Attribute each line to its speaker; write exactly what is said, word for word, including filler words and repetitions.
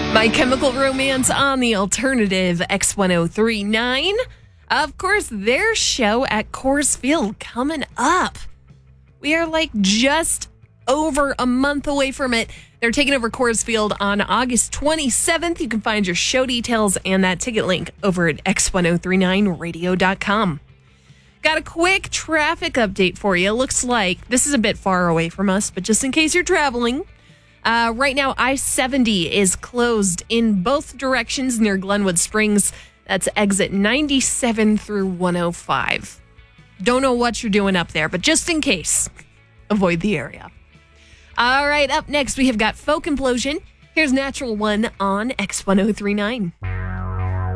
Speaker 1: My Chemical Romance on the alternative X ten thirty-nine. Of course, their show at Coors Field coming up. We are like just over a month away from it. They're taking over Coors Field on August twenty-seventh. You can find your show details and that ticket link over at x ten thirty-nine radio dot com. Got a quick traffic update for you. Looks like this is a bit far away from us, but just in case you're traveling, uh, right now I seventy is closed in both directions near Glenwood Springs. That's exit ninety-seven through one oh five. Don't know what you're doing up there, but just in case, avoid the area. All right, up next we have got Folk Implosion. Here's Natural One on X ten thirty-nine.